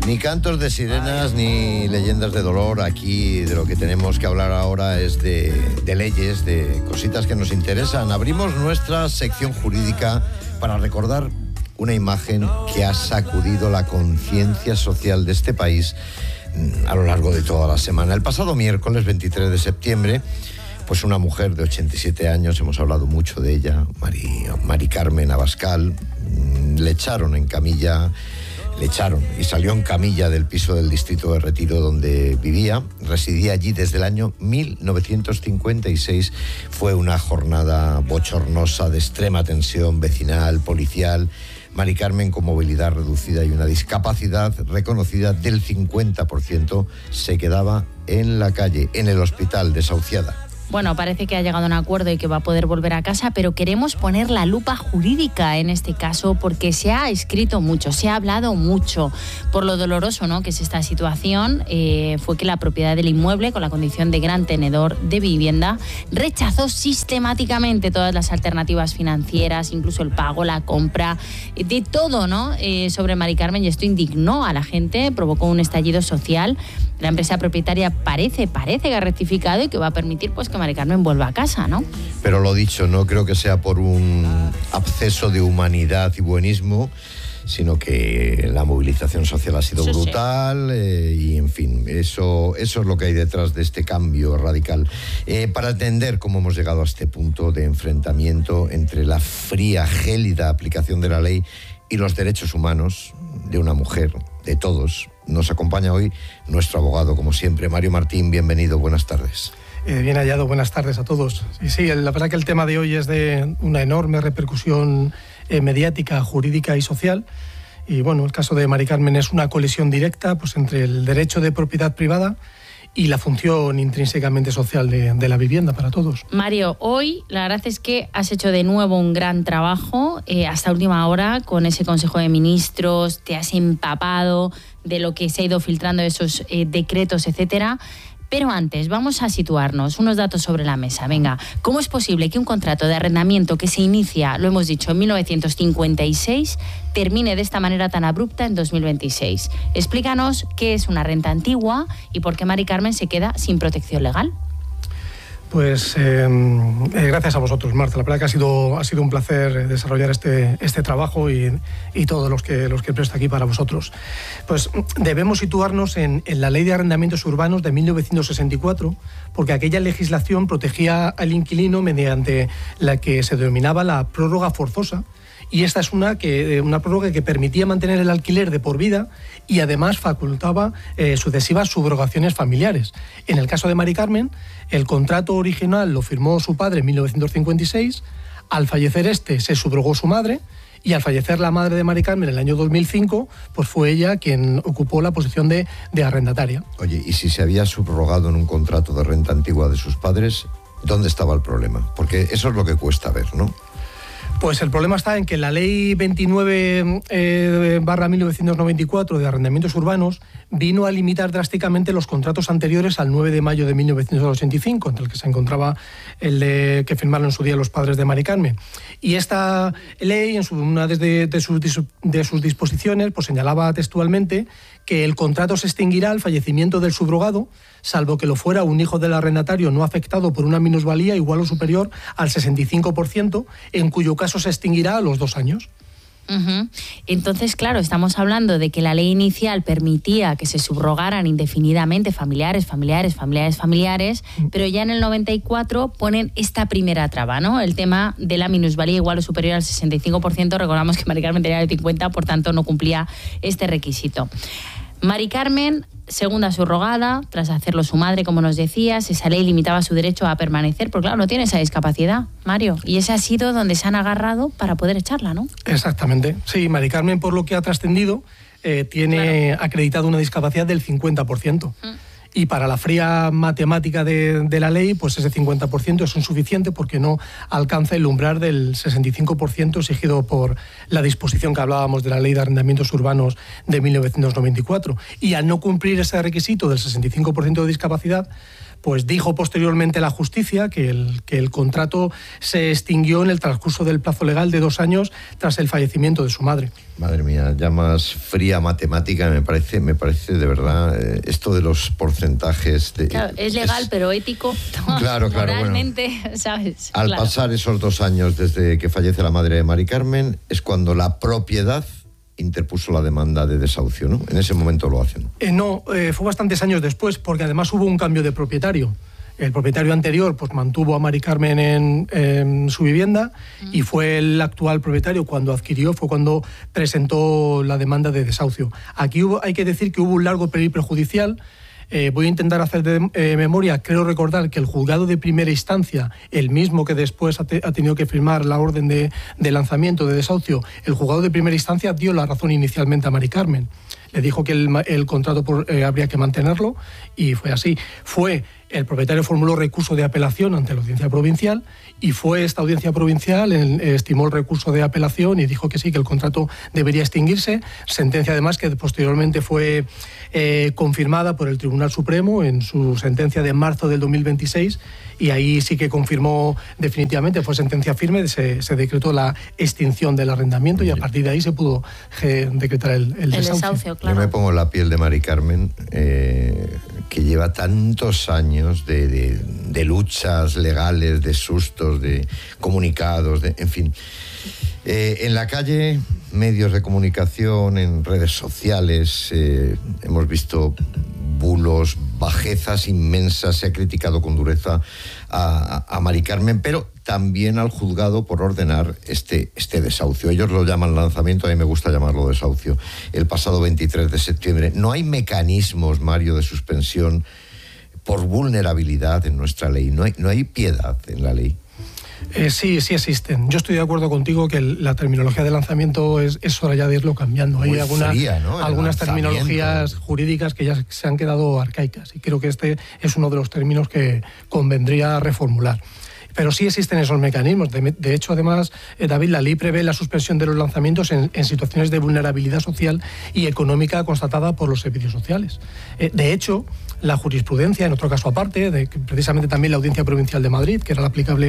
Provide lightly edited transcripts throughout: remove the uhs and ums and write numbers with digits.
Ni cantos de sirenas ni leyendas de dolor. Aquí de lo que tenemos que hablar ahora es de leyes, de cositas que nos interesan. Abrimos nuestra sección jurídica para recordar una imagen que ha sacudido la conciencia social de este país a lo largo de toda la semana. El pasado miércoles 23 de septiembre, pues una mujer de 87 años, hemos hablado mucho de ella, Mari Carmen Abascal, le echaron y salió en camilla del piso del distrito de Retiro donde vivía. Residía allí desde el año 1956. Fue una jornada bochornosa de extrema tensión vecinal, policial. Mari Carmen, con movilidad reducida y una discapacidad reconocida del 50%, se quedaba en la calle, en el hospital, desahuciada. Bueno, parece que ha llegado a un acuerdo y que va a poder volver a casa, pero queremos poner la lupa jurídica en este caso porque se ha escrito mucho, se ha hablado mucho por lo doloroso, ¿no?, que es esta situación. Fue que la propiedad del inmueble, con la condición de gran tenedor de vivienda, rechazó sistemáticamente todas las alternativas financieras, incluso el pago, la compra, de todo, ¿no?, sobre Mari Carmen, y esto indignó a la gente, provocó un estallido social. La empresa propietaria parece que ha rectificado y que va a permitir pues que Mari Carmen vuelva a casa, ¿no? Pero lo dicho, no creo que sea por un absceso de humanidad y buenismo, sino que la movilización social ha sido brutal. Y en fin, eso es lo que hay detrás de este cambio radical. Para entender cómo hemos llegado a este punto de enfrentamiento entre la fría, gélida aplicación de la ley y los derechos humanos de una mujer, de todos, nos acompaña hoy nuestro abogado, como siempre, Mario Martín. Bienvenido, buenas tardes. Bien hallado, buenas tardes a todos. Sí, la verdad que el tema de hoy es de una enorme repercusión mediática, jurídica y social. Y bueno, el caso de Mari Carmen es una colisión directa pues, entre el derecho de propiedad privada y la función intrínsecamente social de la vivienda para todos. Mario, hoy la verdad es que has hecho de nuevo un gran trabajo hasta última hora con ese Consejo de Ministros, te has empapado de lo que se ha ido filtrando, esos decretos, etcétera. Pero antes, vamos a situarnos, unos datos sobre la mesa. Venga, ¿cómo es posible que un contrato de arrendamiento que se inicia, lo hemos dicho, en 1956, termine de esta manera tan abrupta en 2026? Explícanos qué es una renta antigua y por qué Mari Carmen se queda sin protección legal. Pues gracias a vosotros, Marta. La verdad que ha sido un placer desarrollar este trabajo y todos los que presto aquí para vosotros. Pues debemos situarnos en la Ley de Arrendamientos Urbanos de 1964, porque aquella legislación protegía al inquilino mediante la que se denominaba la prórroga forzosa. Y esta es una prórroga que permitía mantener el alquiler de por vida y además facultaba sucesivas subrogaciones familiares. En el caso de Mari Carmen, el contrato original lo firmó su padre en 1956, al fallecer se subrogó su madre, y al fallecer la madre de Mari Carmen en el año 2005, pues fue ella quien ocupó la posición de arrendataria. Oye, ¿y si se había subrogado en un contrato de renta antigua de sus padres, dónde estaba el problema? Porque eso es lo que cuesta ver, ¿no? Pues el problema está en que la Ley 29/1994 de Arrendamientos Urbanos vino a limitar drásticamente los contratos anteriores al 9 de mayo de 1985, entre el que se encontraba el que firmaron en su día los padres de Mari Carmen. Y esta ley, en una de sus disposiciones, pues señalaba textualmente que el contrato se extinguirá al fallecimiento del subrogado, salvo que lo fuera un hijo del arrendatario no afectado por una minusvalía igual o superior al 65%, en cuyo caso se extinguirá a los 2 años. Uh-huh. Entonces, claro, estamos hablando de que la ley inicial permitía que se subrogaran indefinidamente familiares, pero ya en el 94 ponen esta primera traba, ¿no? El tema de la minusvalía igual o superior al 65%. Recordamos que Mari Carmen tenía el 50%, por tanto no cumplía este requisito. Mari Carmen, segunda subrogada, tras hacerlo su madre, como nos decías, esa ley limitaba su derecho a permanecer, porque claro, no tiene esa discapacidad, Mario, y ese ha sido donde se han agarrado para poder echarla, ¿no? Exactamente. Sí, Mari Carmen, por lo que ha trascendido, tiene acreditado una discapacidad del 50%. Y para la fría matemática de la ley, pues ese 50% es insuficiente porque no alcanza el umbral del 65% exigido por la disposición que hablábamos de la Ley de Arrendamientos Urbanos de 1994. Y al no cumplir ese requisito del 65% de discapacidad, pues dijo posteriormente la justicia que el contrato se extinguió en el transcurso del plazo legal de 2 años tras el fallecimiento de su madre. Madre mía, ya más fría matemática me parece de verdad esto de los porcentajes. Claro, es legal, pero ético. Claro, moralmente, bueno, ¿sabes? Al claro. pasar esos 2 años desde que fallece la madre de Mari Carmen, es cuando la propiedad interpuso la demanda de desahucio, ¿no? En ese momento lo hacen. Fue bastantes años después, porque además hubo un cambio de propietario. El propietario anterior pues mantuvo a Mari Carmen en su vivienda y fue el actual propietario cuando presentó la demanda de desahucio. Aquí hay que decir que hubo un largo periplo judicial. Voy a intentar hacer de memoria. Creo recordar que el juzgado de primera instancia, el mismo que después ha tenido que firmar la orden de lanzamiento de desahucio, el juzgado de primera instancia dio la razón inicialmente a Mari Carmen. Le dijo que el contrato habría que mantenerlo y fue así. El propietario formuló recurso de apelación ante la audiencia provincial y fue esta audiencia provincial, estimó el recurso de apelación y dijo que sí, que el contrato debería extinguirse. Sentencia además que posteriormente fue confirmada por el Tribunal Supremo en su sentencia de marzo del 2026 y ahí sí que confirmó definitivamente, fue sentencia firme, se decretó la extinción del arrendamiento y a partir de ahí se pudo decretar el desahucio. Claro. Yo me pongo la piel de Mari Carmen, que lleva tantos años de luchas legales, de sustos, de comunicados, en fin. En la calle, medios de comunicación, en redes sociales, hemos visto bulos, bajezas inmensas. Se ha criticado con dureza a Mari Carmen, pero también al juzgado por ordenar este desahucio. Ellos lo llaman lanzamiento, a mí me gusta llamarlo desahucio. El pasado 23 de septiembre. No hay mecanismos, Mario, de suspensión por vulnerabilidad en nuestra ley. No hay piedad en la ley. Sí existen. Yo estoy de acuerdo contigo que la terminología de lanzamiento es hora ya de irlo cambiando. Hay algunas terminologías jurídicas que ya se han quedado arcaicas y creo que este es uno de los términos que convendría reformular. Pero sí existen esos mecanismos. De hecho, además, David, la ley prevé la suspensión de los lanzamientos en situaciones de vulnerabilidad social y económica constatada por los servicios sociales. De hecho, la jurisprudencia, en otro caso aparte, precisamente también la Audiencia Provincial de Madrid, que era la aplicable,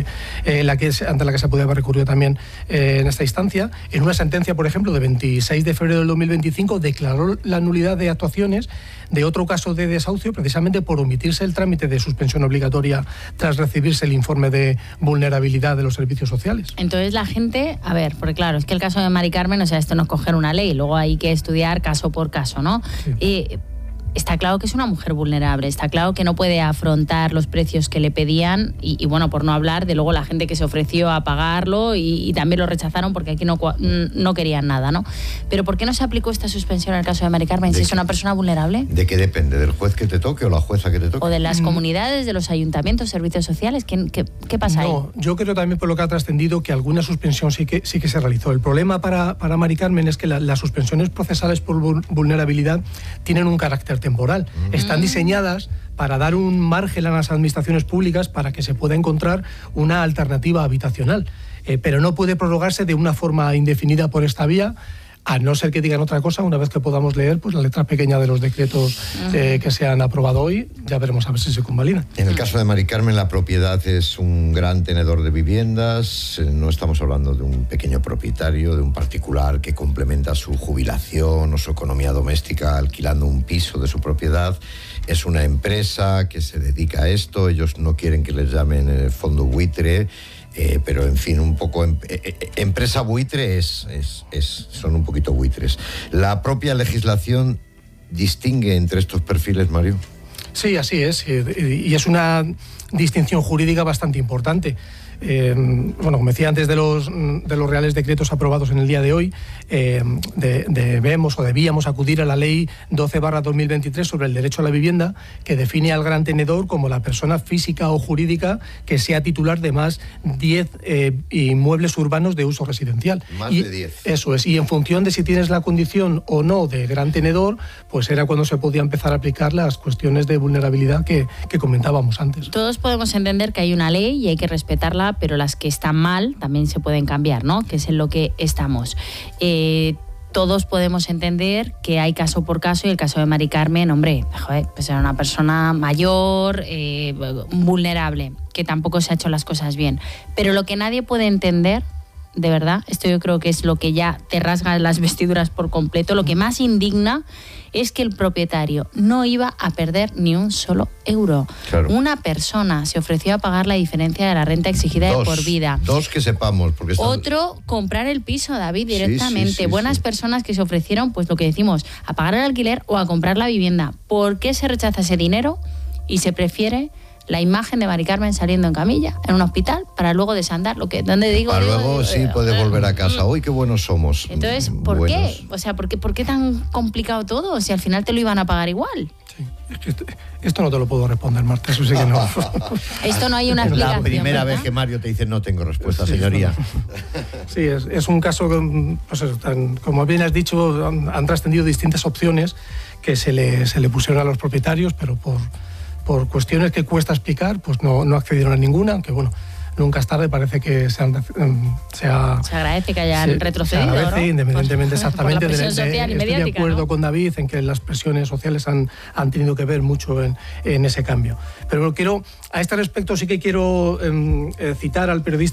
ante la que se podía haber recurrido también en esta instancia, en una sentencia, por ejemplo, de 26 de febrero del 2025, declaró la nulidad de actuaciones de otro caso de desahucio, precisamente por omitirse el trámite de suspensión obligatoria tras recibirse el informe de vulnerabilidad de los servicios sociales. Entonces la gente, a ver, porque claro, es que el caso de Mari Carmen, o sea, esto no es coger una ley, luego hay que estudiar caso por caso, ¿no? Sí. Está claro que es una mujer vulnerable, está claro que no puede afrontar los precios que le pedían y bueno, por no hablar de luego la gente que se ofreció a pagarlo y también lo rechazaron porque aquí no querían nada, ¿no? Pero ¿por qué no se aplicó esta suspensión en el caso de Mari Carmen si es una persona vulnerable? ¿De qué depende? ¿Del juez que te toque o la jueza que te toque? ¿O de las comunidades, de los ayuntamientos, servicios sociales? ¿Qué pasa ahí? No, yo creo también por lo que ha trascendido que alguna suspensión sí que se realizó. El problema para Mari Carmen es que las suspensiones procesales por vulnerabilidad tienen un carácter temporal. Están diseñadas para dar un margen a las administraciones públicas para que se pueda encontrar una alternativa habitacional, pero no puede prorrogarse de una forma indefinida por esta vía, a no ser que digan otra cosa. Una vez que podamos leer pues la letra pequeña de los decretos que se han aprobado hoy, ya veremos a ver si se convalida. En el caso de Mari Carmen, la propiedad es un gran tenedor de viviendas. No estamos hablando de un pequeño propietario, de un particular que complementa su jubilación o su economía doméstica alquilando un piso de su propiedad. Es una empresa que se dedica a esto. Ellos no quieren que les llamen fondo buitre. Pero en fin, un poco empresa buitre son un poquito buitres. ¿La propia legislación distingue entre estos perfiles, Mario? Sí, así es, y es una distinción jurídica bastante importante. Bueno, como decía antes de los reales decretos aprobados en el día de hoy, debíamos acudir a la ley 12/2023 sobre el derecho a la vivienda, que define al gran tenedor como la persona física o jurídica que sea titular de más 10 inmuebles urbanos de uso residencial. Más de 10. Eso es, y en función de si tienes la condición o no de gran tenedor, pues era cuando se podía empezar a aplicar las cuestiones de vulnerabilidad que comentábamos antes. Todos podemos entender que hay una ley y hay que respetarla, pero las que están mal también se pueden cambiar, ¿no? Que es en lo que estamos. todos podemos entender que hay caso por caso, y el caso de Mari Carmen, hombre, joder, pues era una persona mayor, vulnerable, que tampoco se ha hecho las cosas bien. Pero lo que nadie puede entender, de verdad, esto yo creo que es lo que ya te rasga las vestiduras por completo, lo que más indigna es que el propietario no iba a perder ni un solo euro. Claro. Una persona se ofreció a pagar la diferencia de la renta exigida de por vida. Dos que sepamos. Porque Otro, comprar el piso, David, directamente. Sí, Buenas personas que se ofrecieron, pues lo que decimos, a pagar el alquiler o a comprar la vivienda. ¿Por qué se rechaza ese dinero y se prefiere la imagen de Mari Carmen saliendo en camilla en un hospital para luego desandar lo que, donde digo para yo, luego sí puede volver a casa? ¡Uy, qué buenos somos! Entonces, ¿por qué? O sea, ¿por qué tan complicado todo? Si al final te lo iban a pagar igual. Sí, es que esto no te lo puedo responder, Marta, eso sí que no. Esto no hay una explicación. La primera ¿verdad? vez que Mario te dice no tengo respuesta, señoría. Sí, es un caso, pues, como bien has dicho, han trascendido distintas opciones que se le pusieron a los propietarios, pero por cuestiones que cuesta explicar, pues no accedieron a ninguna, aunque bueno, nunca es tarde, parece que se agradece que hayan retrocedido, se agradece, ¿no? Independientemente exactamente por la presión social y estoy mediática, de acuerdo, ¿no?, con David en que las presiones sociales han tenido que ver mucho en ese cambio. Pero a este respecto sí que quiero citar al periodista